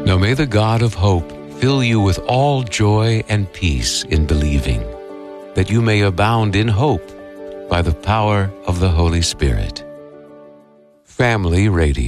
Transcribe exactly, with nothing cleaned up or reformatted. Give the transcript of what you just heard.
Now may the God of hope fill you with all joy and peace in believing, that you may abound in hope by the power of the Holy Spirit. Family Radio.